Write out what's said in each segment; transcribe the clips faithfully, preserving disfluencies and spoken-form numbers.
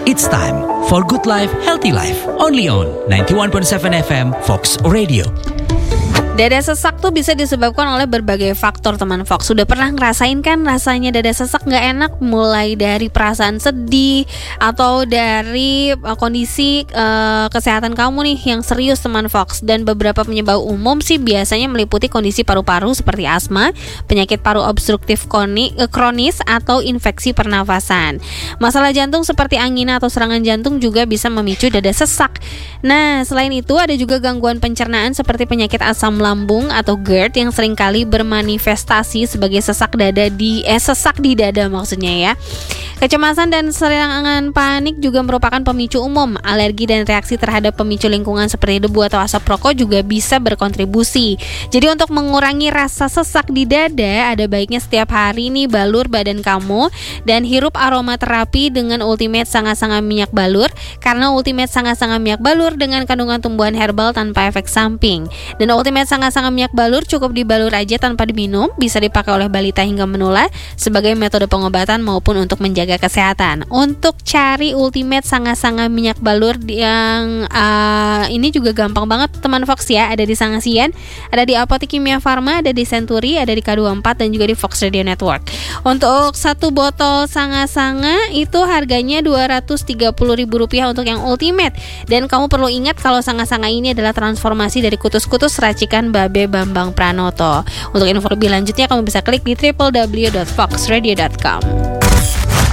It's time for Good Life, Healthy Life. Only on ninety-one point seven F M Fox Radio. Dada sesak tuh bisa disebabkan oleh berbagai faktor, teman Fox. Sudah pernah ngerasain kan rasanya dada sesak gak enak? Mulai dari perasaan sedih atau dari uh, kondisi uh, kesehatan kamu nih yang serius, teman Fox. Dan beberapa penyebab umum sih biasanya meliputi kondisi paru-paru seperti asma, penyakit paru obstruktif koni, uh, kronis, atau infeksi pernafasan. Masalah jantung seperti angina atau serangan jantung juga bisa memicu dada sesak. Nah, selain itu ada juga gangguan pencernaan seperti penyakit asam lambung atau GERD yang seringkali bermanifestasi sebagai sesak dada di eh sesak di dada maksudnya ya. Kecemasan dan serangan panik juga merupakan pemicu umum. Alergi dan reaksi terhadap pemicu lingkungan seperti debu atau asap rokok juga bisa berkontribusi. Jadi untuk mengurangi rasa sesak di dada, ada baiknya setiap hari nih balur badan kamu dan hirup aroma terapi dengan Ultimate Sanga-Sanga Minyak Balur, karena Ultimate Sanga-Sanga Minyak Balur dengan kandungan tumbuhan herbal tanpa efek samping. Dan Ultimate Sanga-Sanga Minyak Balur cukup dibalur aja tanpa diminum, bisa dipakai oleh balita hingga menula sebagai metode pengobatan maupun untuk menjaga kesehatan. Untuk cari Ultimate Sanga-Sanga Minyak Balur yang uh, ini juga gampang banget, teman Fox ya. Ada di Sangasian, ada di Apotek Kimia Farma, ada di Century, ada di K dua puluh empat dan juga di Fox Radio Network. Untuk satu botol Sanga-Sanga itu harganya dua ratus tiga puluh ribu rupiah untuk yang Ultimate. Dan kamu perlu ingat kalau Sanga-Sanga ini adalah transformasi dari kutus-kutus racikan Babe Bambang Pranoto. Untuk info lebih lanjutnya kamu bisa klik di w w w dot fox radio dot com.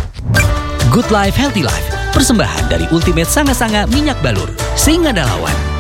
Good Life, Healthy Life. Persembahan dari Ultimate Sanga-Sanga Minyak Balur. Sing ada lawan.